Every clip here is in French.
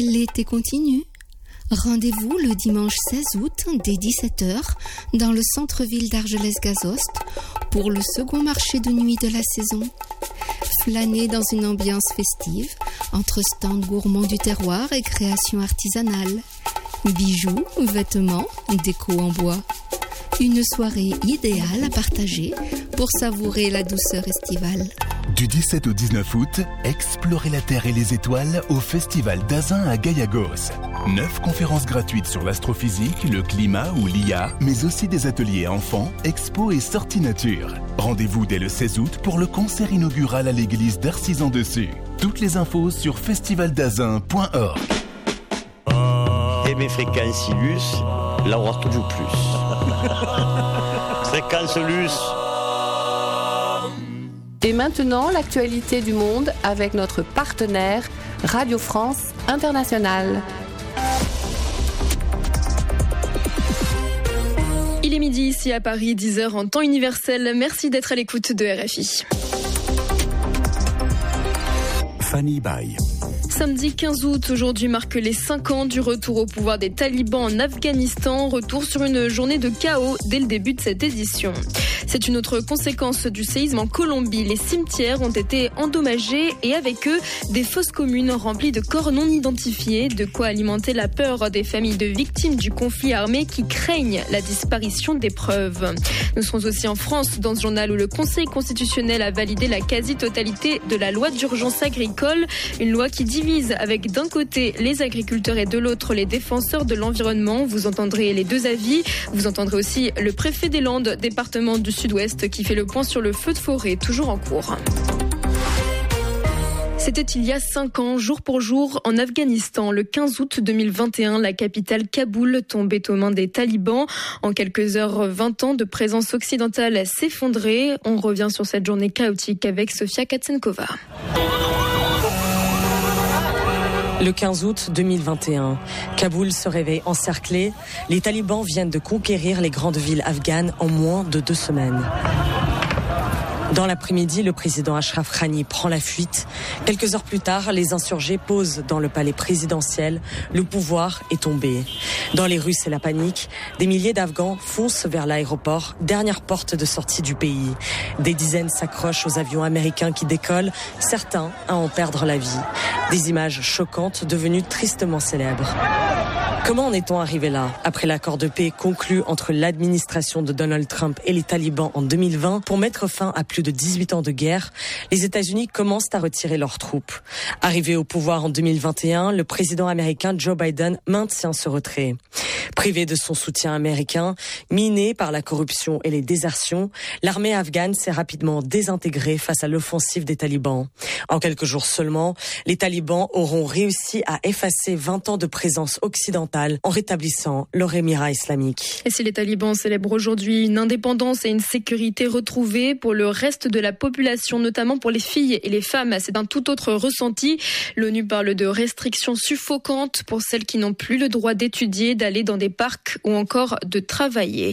L'été continue. Rendez-vous le dimanche 16 août dès 17h dans le centre-ville d'Argelès-Gazost pour le second marché de nuit de la saison. Flânez dans une ambiance festive entre stands gourmands du terroir et créations artisanales. Bijoux, vêtements, déco en bois. Une soirée idéale à partager pour savourer la douceur estivale. Du 17 au 19 août, explorez la Terre et les étoiles au Festival d'Azun à Gaïagos. 9 conférences gratuites sur l'astrophysique, le climat ou l'IA, mais aussi des ateliers enfants, expos et sorties nature. Rendez-vous dès le 16 août pour le concert inaugural à l'église d'Arcis-en-Dessus. Toutes les infos sur festivaldazun.org. Et mes fréquences Ilus, là on va toujours plus. Fréquence Lus. Et maintenant, l'actualité du monde avec notre partenaire Radio France Internationale. Il est midi ici à Paris, 10h en temps universel. Merci d'être à l'écoute de RFI. Fanny Baye. Samedi 15 août, aujourd'hui marque les 5 ans du retour au pouvoir des talibans en Afghanistan. Retour sur une journée de chaos dès le début de cette édition. C'est une autre conséquence du séisme en Colombie. Les cimetières ont été endommagés et avec eux, des fosses communes remplies de corps non identifiés. De quoi alimenter la peur des familles de victimes du conflit armé qui craignent la disparition des preuves. Nous serons aussi en France dans ce journal où le Conseil constitutionnel a validé la quasi-totalité de la loi d'urgence agricole. Une loi qui divise avec d'un côté les agriculteurs et de l'autre les défenseurs de l'environnement. Vous entendrez les deux avis. Vous entendrez aussi le préfet des Landes, département du Sud-Ouest, qui fait le point sur le feu de forêt toujours en cours. C'était il y a 5 ans, jour pour jour, en Afghanistan. Le 15 août 2021, la capitale Kaboul tombait aux mains des talibans. En quelques heures, 20 ans de présence occidentale s'effondraient. On revient sur cette journée chaotique avec Sofia Katsenkova. Le 15 août 2021, Kaboul se réveille encerclé. Les talibans viennent de conquérir les grandes villes afghanes en moins de 2 semaines. Dans l'après-midi, le président Ashraf Ghani prend la fuite. Quelques heures plus tard, les insurgés posent dans le palais présidentiel. Le pouvoir est tombé. Dans les rues, c'est la panique. Des milliers d'Afghans foncent vers l'aéroport, dernière porte de sortie du pays. Des dizaines s'accrochent aux avions américains qui décollent, certains à en perdre la vie. Des images choquantes devenues tristement célèbres. Comment en est-on arrivé là ? Après l'accord de paix conclu entre l'administration de Donald Trump et les talibans en 2020 pour mettre fin à plus de 18 ans de guerre, les États-Unis commencent à retirer leurs troupes. Arrivé au pouvoir en 2021, le président américain Joe Biden maintient ce retrait. Privé de son soutien américain, miné par la corruption et les désertions, l'armée afghane s'est rapidement désintégrée face à l'offensive des talibans. En quelques jours seulement, les talibans auront réussi à effacer 20 ans de présence occidentale en rétablissant leur émirat islamique. Et si les talibans célèbrent aujourd'hui une indépendance et une sécurité retrouvée, pour le reste de la population, notamment pour les filles et les femmes, c'est un tout autre ressenti. L'ONU parle de restrictions suffocantes pour celles qui n'ont plus le droit d'étudier, d'aller dans des parcs ou encore de travailler.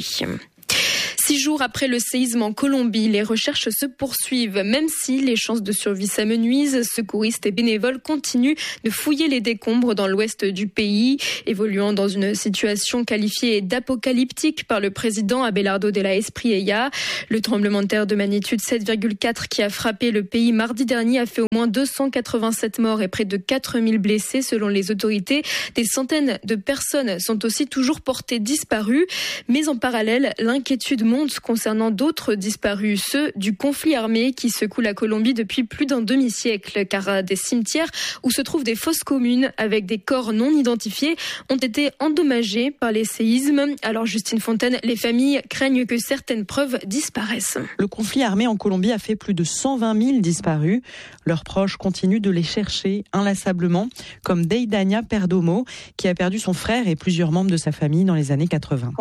6 jours après le séisme en Colombie, les recherches se poursuivent. Même si les chances de survie s'amenuisent, secouristes et bénévoles continuent de fouiller les décombres dans l'ouest du pays, évoluant dans une situation qualifiée d'apocalyptique par le président Abelardo de la Espriella. Le tremblement de terre de magnitude 7,4 qui a frappé le pays mardi dernier a fait au moins 287 morts et près de 4000 blessés selon les autorités. Des centaines de personnes sont aussi toujours portées disparues. Mais en parallèle, l'inquiétude monte concernant d'autres disparus, ceux du conflit armé qui secoue la Colombie depuis plus d'un demi-siècle, car des cimetières où se trouvent des fosses communes avec des corps non identifiés ont été endommagés par les séismes. Alors Justine Fontaine, les familles craignent que certaines preuves disparaissent. Le conflit armé en Colombie a fait plus de 120 000 disparus. Leurs proches continuent de les chercher inlassablement, comme Deidania Perdomo, qui a perdu son frère et plusieurs membres de sa famille dans les années 80.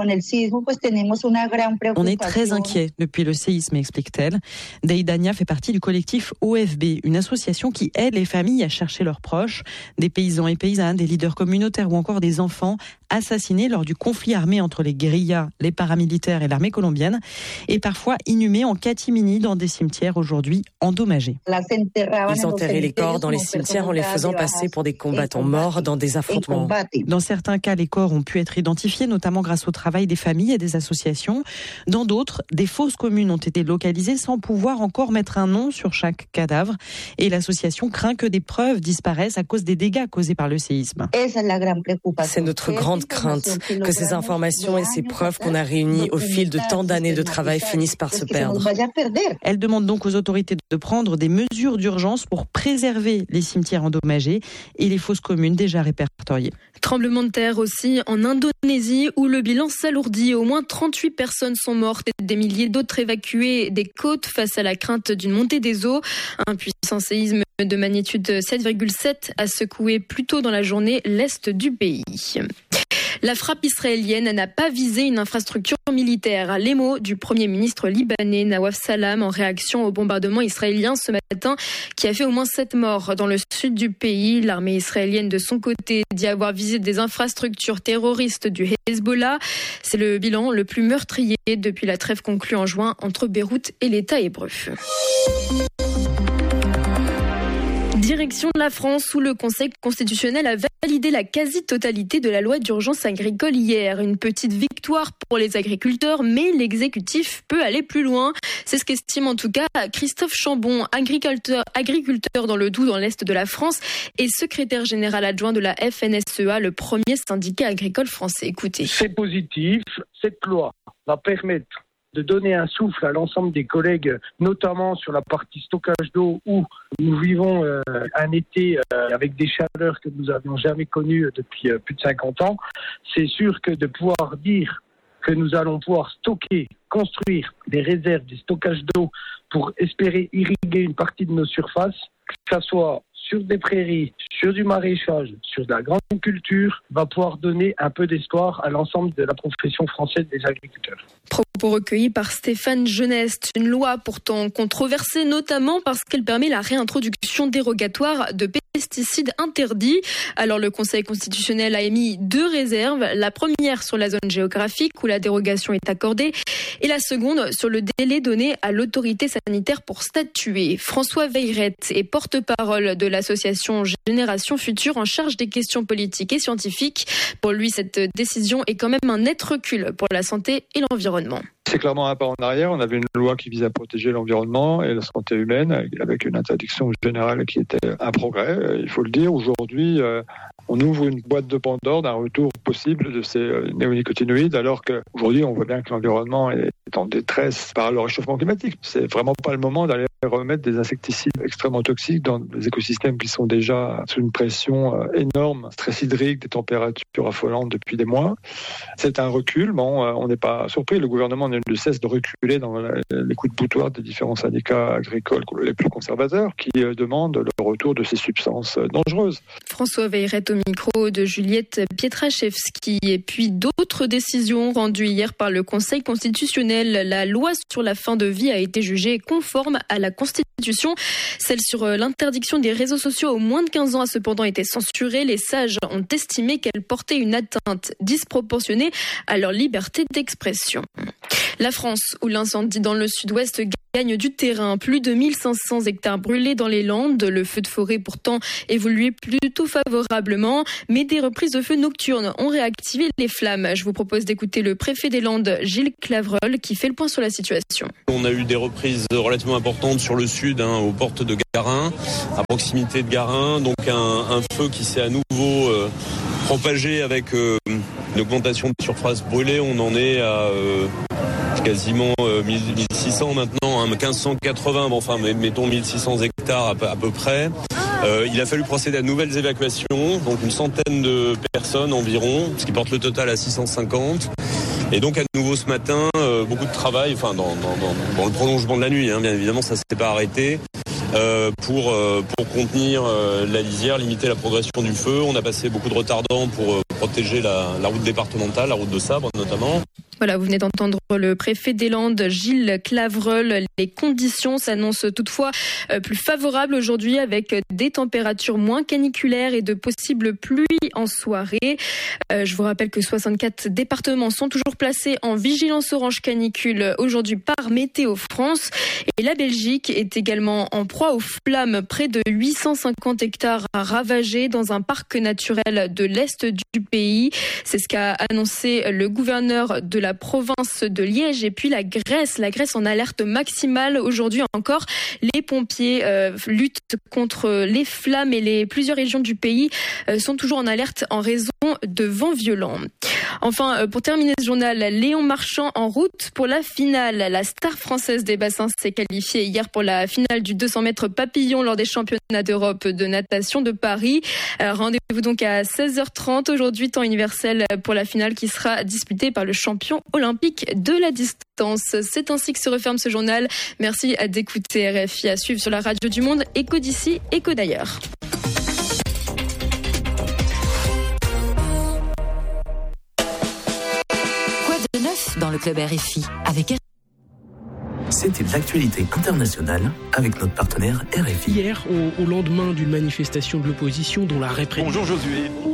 On est très inquiets depuis le séisme, explique-t-elle. Deidania fait partie du collectif OFB, une association qui aide les familles à chercher leurs proches, des paysans et paysannes, des leaders communautaires ou encore des enfants assassinés lors du conflit armé entre les guérillas, les paramilitaires et l'armée colombienne, et parfois inhumés en catimini dans des cimetières aujourd'hui endommagés. Ils enterraient les corps dans les cimetières en les faisant passer pour des combattants morts dans des affrontements. Dans certains cas, les corps ont pu être identifiés, notamment grâce au travail des familles et des associations. Dans d'autres, des fosses communes ont été localisées sans pouvoir encore mettre un nom sur chaque cadavre. Et l'association craint que des preuves disparaissent à cause des dégâts causés par le séisme. C'est notre grande crainte que ces informations et ces preuves qu'on a réunies au fil de tant d'années de travail finissent par se perdre. Elle demande donc aux autorités de prendre des mesures d'urgence pour préserver les cimetières endommagés et les fosses communes déjà répertoriées. Tremblement de terre aussi en Indonésie où le bilan s'alourdit. Au moins 38 personnes sont mortes et des milliers d'autres évacuées des côtes face à la crainte d'une montée des eaux. Un puissant séisme de magnitude 7,7 a secoué plus tôt dans la journée l'est du pays. La frappe israélienne n'a pas visé une infrastructure militaire. Les mots du Premier ministre libanais Nawaf Salam en réaction au bombardement israélien ce matin qui a fait au moins 7 morts dans le sud du pays. L'armée israélienne de son côté dit avoir visé des infrastructures terroristes du Hezbollah. C'est le bilan le plus meurtrier depuis la trêve conclue en juin entre Beyrouth et l'État hébreu. Direction de la France où le Conseil constitutionnel a validé la quasi-totalité de la loi d'urgence agricole hier. Une petite victoire pour les agriculteurs, mais l'exécutif peut aller plus loin. C'est ce qu'estime en tout cas Christophe Chambon, agriculteur dans le Doubs, dans l'Est de la France, et secrétaire général adjoint de la FNSEA, le premier syndicat agricole français. Écoutez. C'est positif. Cette loi va permettre de donner un souffle à l'ensemble des collègues, notamment sur la partie stockage d'eau où nous vivons un été avec des chaleurs que nous n'avions jamais connues depuis plus de 50 ans. C'est sûr que de pouvoir dire que nous allons pouvoir stocker, construire des réserves, des stockages d'eau pour espérer irriguer une partie de nos surfaces, que ça soit sur des prairies, sur du maraîchage, sur de la grande culture, va pouvoir donner un peu d'espoir à l'ensemble de la profession française des agriculteurs. Propos recueillis par Stéphane Geneste. Une loi pourtant controversée, notamment parce qu'elle permet la réintroduction dérogatoire de pesticides interdits. Alors le Conseil constitutionnel a émis 2 réserves. La première sur la zone géographique où la dérogation est accordée et la seconde sur le délai donné à l'autorité sanitaire pour statuer. François Veyrette est porte-parole de l'association Génération Future en charge des questions politiques et scientifiques. Pour lui, cette décision est quand même un net recul pour la santé et l'environnement. C'est clairement un pas en arrière. On avait une loi qui visait à protéger l'environnement et la santé humaine avec une interdiction générale qui était un progrès. Il faut le dire, aujourd'hui, on ouvre une boîte de Pandore d'un retour possible de ces néonicotinoïdes alors qu'aujourd'hui, on voit bien que l'environnement est en détresse par le réchauffement climatique. C'est vraiment pas le moment d'aller remettre des insecticides extrêmement toxiques dans des écosystèmes qui sont déjà sous une pression énorme, stress hydrique, des températures affolantes depuis des mois. C'est un recul, bon, on n'est pas surpris. Le gouvernement ne cesse de reculer dans les coups de boutoir des différents syndicats agricoles les plus conservateurs qui demandent le retour de ces substances dangereuses. François Veyrette au micro de Juliette Pietraszewski. Et puis d'autres décisions rendues hier par le Conseil constitutionnel. La loi sur la fin de vie a été jugée conforme à la Constitution. Celle sur l'interdiction des réseaux sociaux aux moins de 15 ans a cependant été censurée. Les sages ont estimé qu'elle portait une atteinte disproportionnée à leur liberté d'expression. La France, où l'incendie dans le sud-ouest gagne du terrain. Plus de 1500 hectares brûlés dans les Landes. Le feu de forêt pourtant évoluait plutôt favorablement. Mais des reprises de feu nocturnes ont réactivé les flammes. Je vous propose d'écouter le préfet des Landes, Gilles Clavreul, qui fait le point sur la situation. On a eu des reprises relativement importantes sur le sud, aux portes de Garin, à proximité de Garin. Donc un feu qui s'est à nouveau propagé avec une augmentation de surface brûlée. On en est à quasiment 1600 maintenant, 1580, bon, enfin mettons 1600 hectares à peu près. Il a fallu procéder à de nouvelles évacuations, donc une centaine de personnes environ, ce qui porte le total à 650. Et donc à nouveau ce matin, beaucoup de travail, enfin dans le prolongement de la nuit, bien évidemment ça s'est pas arrêté. Pour contenir la lisière, limiter la progression du feu. On a passé beaucoup de retardants pour protéger la route départementale, la route de Sabre notamment. Voilà, vous venez d'entendre le préfet des Landes, Gilles Clavreul. Les conditions s'annoncent toutefois plus favorables aujourd'hui avec des températures moins caniculaires et de possibles pluies en soirée. Je vous rappelle que 64 départements sont toujours placés en vigilance orange canicule aujourd'hui par Météo France. Et la Belgique est également en proie aux flammes. Près de 850 hectares ravagés dans un parc naturel de l'Est du pays. C'est ce qu'a annoncé le gouverneur de la province de Liège. Et puis la Grèce en alerte maximale. Aujourd'hui encore, les pompiers luttent contre les flammes et plusieurs régions du pays sont toujours en alerte en raison de vents violents. Enfin, pour terminer ce journal, Léon Marchand en route pour la finale. La star française des bassins s'est qualifiée hier pour la finale du 200 mètres papillon lors des championnats d'Europe de natation de Paris. Rendez-vous donc à 16h30 aujourd'hui, temps universel pour la finale qui sera disputée par le champion olympique de la distance. C'est ainsi que se referme ce journal. Merci d'écouter RFI, à suivre sur la radio du Monde, Écho d'ici, Écho d'ailleurs. Dans le club RFI avec C'était l'actualité internationale avec notre partenaire RFI. Hier, au lendemain d'une manifestation de l'opposition dont la répression... Bonjour Josué.